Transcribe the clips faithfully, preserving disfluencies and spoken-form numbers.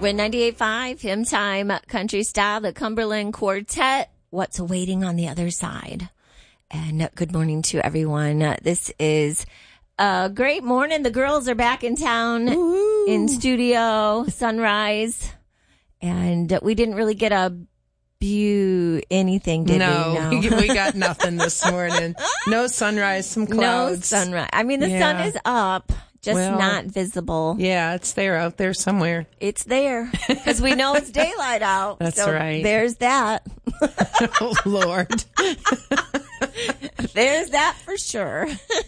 We're ninety-eight point five, Hymn Time, Country Style, the Cumberland Quartet. What's waiting on the other side? And good morning to everyone. Uh, this is a great morning. The girls are back in town, Woo-hoo. in studio, sunrise. And we didn't really get a view anything, did no, we? No, we got nothing this morning. No sunrise, some clouds. No sunrise. I mean, the yeah. sun is up, just well, not visible. Yeah, it's there out there somewhere. It's there because we know it's daylight out. That's so right. There's that. Oh, Lord. There's that for sure.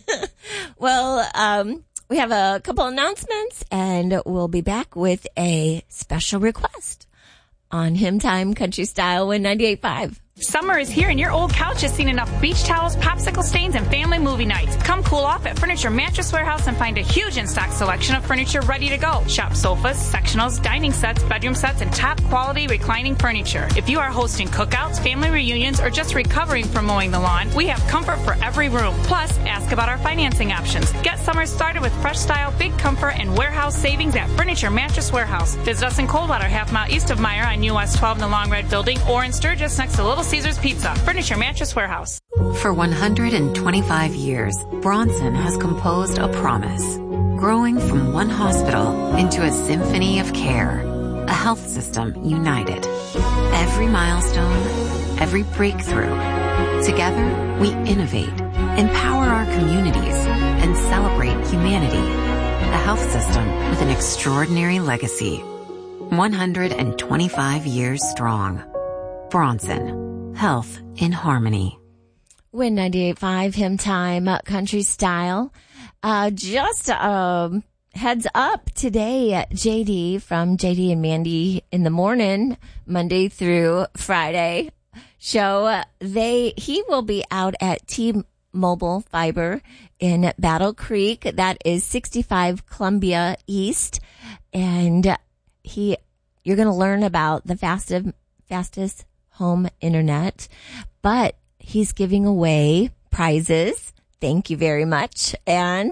Well, um, we have a couple announcements, and we'll be back with a special request on Hymn Time Country Style one ninety-eight point five. Summer is here and your old couch has seen enough beach towels, popsicle stains, and family movie nights. Come cool off at Furniture Mattress Warehouse and find a huge in-stock selection of furniture ready to go. Shop sofas, sectionals, dining sets, bedroom sets, and top-quality reclining furniture. If you are hosting cookouts, family reunions, or just recovering from mowing the lawn, we have comfort for every room. Plus, ask about our financing options. Get summer started with fresh style, big comfort, and warehouse savings at Furniture Mattress Warehouse. Visit us in Coldwater, half mile east of Meyer on U S twelve in the Long Red Building, or in Sturgis next to Little Caesars Pizza. Furniture Mattress Warehouse. For one hundred twenty-five years, Bronson has composed a promise, growing from one hospital into a symphony of care, a health system united. Every milestone, every breakthrough. Together, we innovate, empower our communities, and celebrate humanity. A health system with an extraordinary legacy. one hundred twenty-five years strong. Bronson. Health in harmony. Win ninety-eight point five, Hymn Time, Country Style. Uh, just um, heads up today, J D from J D and Mandy in the Morning, Monday through Friday show. They he will be out at T-Mobile Fiber in Battle Creek. That is sixty-five Columbia East, and he you're going to learn about the fastest fastest. home internet, but he's giving away prizes. Thank you very much. And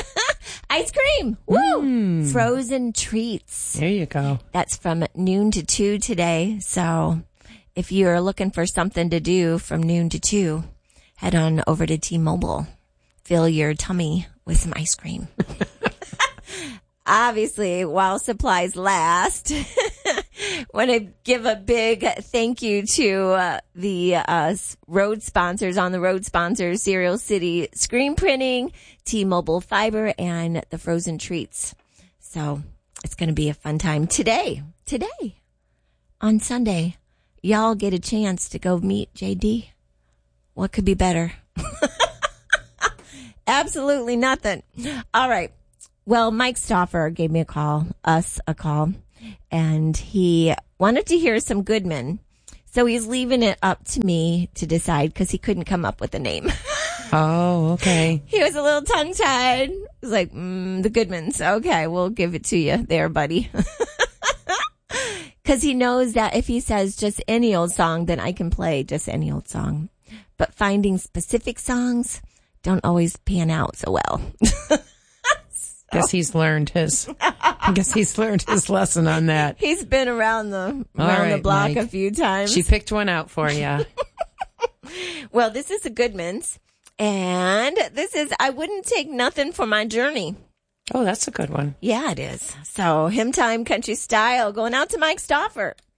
ice cream. Woo! Mm. Frozen treats. There you go. That's from noon to two today. So if you're looking for something to do from noon to two, head on over to T-Mobile. Fill your tummy with some ice cream. Obviously, while supplies last, want to give a big thank you to uh, the uh, road sponsors, on the road sponsors, Cereal City Screen Printing, T-Mobile Fiber, and the Frozen Treats. So it's going to be a fun time today. Today, on Sunday, y'all get a chance to go meet J D. What could be better? Absolutely nothing. All right. Well, Mike Stauffer gave me a call, us a call, and he wanted to hear some Goodman. So he's leaving it up to me to decide because he couldn't come up with a name. Oh, okay. He was a little tongue-tied. He was like, mm, the Goodmans. Okay, we'll give it to you there, buddy. Because he knows that if he says just any old song, then I can play just any old song. But finding specific songs don't always pan out so well. Guess he's learned his. I guess he's learned his lesson on that. He's been around the around right, the block Mike. a few times. She picked one out for you. Well, this is a Goodman's, and this is I Wouldn't Take Nothing for My Journey. Oh, that's a good one. Yeah, it is. So, Hymn Time Country Style going out to Mike Stauffer.